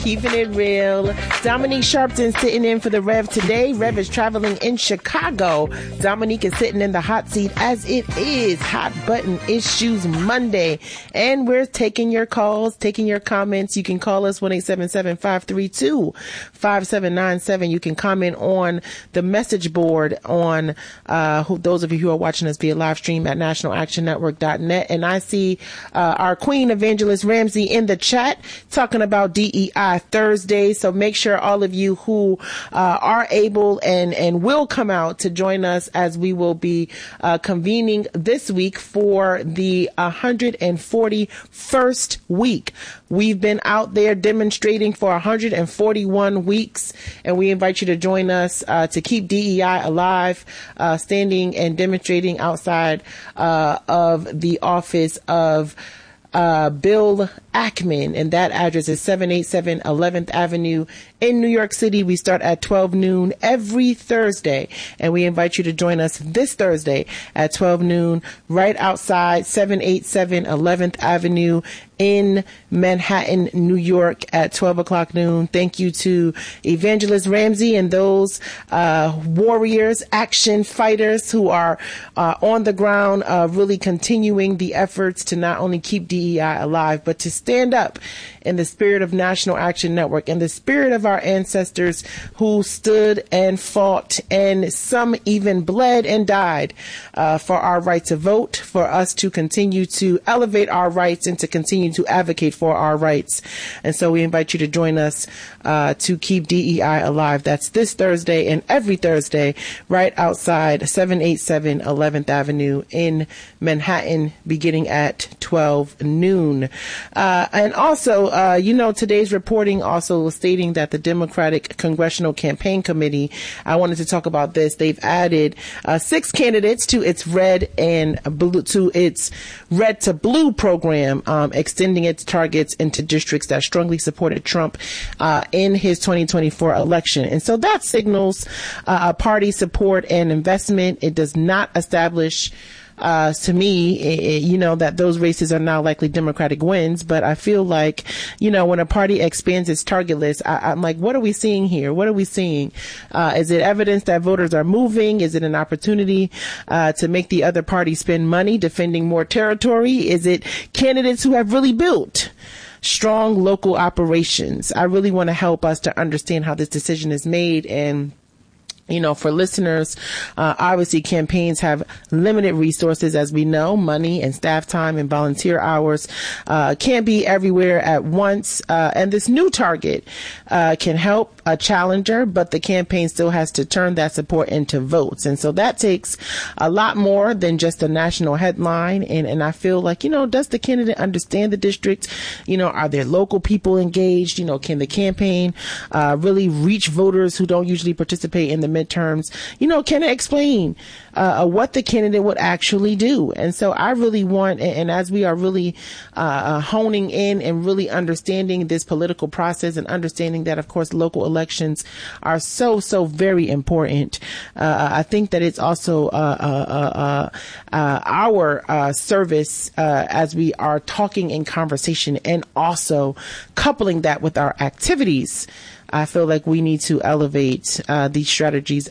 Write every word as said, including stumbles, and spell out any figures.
Keeping it real. Dominique Sharpton sitting in for the Rev today. Rev is traveling in Chicago. Dominique is sitting in the hot seat as it is Hot Button Issues Monday. And we're taking your calls, taking your comments. You can call us one eight seven seven, five three two, five seven nine seven. You can comment on the message board on uh, who, those of you who are watching us via live stream at national action network dot net. And I see uh, our Queen Evangelist Ramsey in the chat talking about D E I Thursday. So make sure all of you who uh, are able and, and will come out to join us as we will be uh, convening this week for the one hundred forty-first week. We've been out there demonstrating for one hundred forty-one weeks, and we invite you to join us uh, to keep D E I alive, uh, standing and demonstrating outside uh, of the office of Uh, Bill Ackman, and that address is seven eighty-seven eleventh Avenue in New York City. We start at twelve noon every Thursday, and we invite you to join us this Thursday at twelve noon right outside seven eighty-seven eleventh Avenue in Manhattan, New York at twelve o'clock noon. Thank you to Evangelist Ramsey and those uh, warriors, action fighters who are uh, on the ground, uh, really continuing the efforts to not only keep D E I alive, but to stand up in the spirit of National Action Network, in the spirit of our ancestors who stood and fought, and some even bled and died uh, for our right to vote, for us to continue to elevate our rights and to continue to advocate for our rights. And so we invite you to join us uh, to keep D E I alive. That's this Thursday and every Thursday right outside seven eighty-seven eleventh Avenue in Manhattan, beginning at twelve noon. Uh, and also, uh, you know, today's reporting also stating that the Democratic Congressional Campaign Committee, I wanted to talk about this. They've added uh, six candidates to its red and blue, to its red to blue program, um, extending its targets into districts that strongly supported Trump uh, in his twenty twenty-four election. And so that signals uh, a party support and investment. It does not establish Uh, to me, it, you know, that those races are now likely Democratic wins. But I feel like, you know, when a party expands its target list, I, I'm like, what are we seeing here? What are we seeing? Uh, is it evidence that voters are moving? Is it an opportunity uh, to make the other party spend money defending more territory? Is it candidates who have really built strong local operations? I really want to help us to understand how this decision is made. And you know, for listeners, uh, obviously campaigns have limited resources, as we know, money and staff time and volunteer hours, uh, can't be everywhere at once. Uh, and this new target, uh, can help a challenger, but the campaign still has to turn that support into votes. And so that takes a lot more than just a national headline. And, and I feel like, you know, does the candidate understand the district? You know, are there local people engaged? You know, can the campaign, uh, really reach voters who don't usually participate in the midterms? You know, can it explain uh, what the candidate would actually do? And so I really want, and, and as we are really uh, honing in and really understanding this political process and understanding that, of course, local elections are so, so very important, uh, I think that it's also uh, uh, uh, uh, our uh, service uh, as we are talking in conversation and also coupling that with our activities. I feel like we need to elevate uh, these strategies